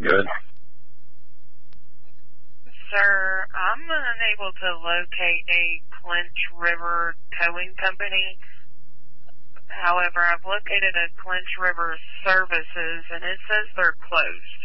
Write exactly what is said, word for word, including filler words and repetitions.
Good. Sir, I'm unable to locate a Clinch River towing company. However, I've located a Clinch River Services, and it says they're closed.